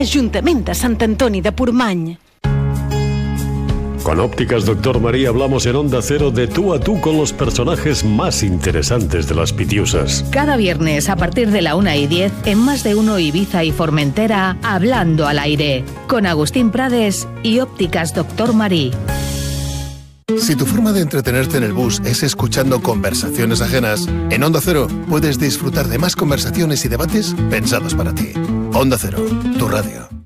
Ajuntament de Sant Antoni de Portmany. Con Ópticas Doctor María hablamos en Onda Cero de tú a tú con los personajes más interesantes de las Pitiusas. Cada viernes a partir de la 1:10 en Más de Uno Ibiza y Formentera, Hablando al Aire, con Agustín Prades y Ópticas Doctor María. Si tu forma de entretenerte en el bus es escuchando conversaciones ajenas, en Onda Cero puedes disfrutar de más conversaciones y debates pensados para ti. Onda Cero, tu radio.